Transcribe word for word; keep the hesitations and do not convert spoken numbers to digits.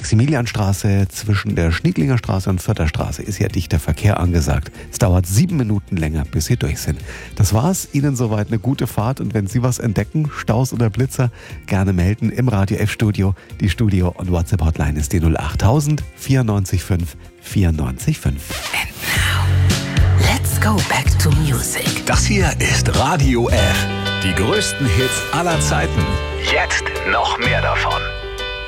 Maximilianstraße zwischen der Schniedlinger Straße und Vierter Straße ist ja dichter Verkehr angesagt. Es dauert sieben Minuten länger, bis Sie durch sind. Das war's. Ihnen soweit eine gute Fahrt und wenn Sie was entdecken, Staus oder Blitzer, gerne melden im Radio F Studio. Die Studio- und WhatsApp-Hotline ist die null acht tausend vierundneunzig fünf vierundneunzig fünf. And now, let's go back to music. Das hier ist Radio F. Die größten Hits aller Zeiten. Jetzt noch mehr davon.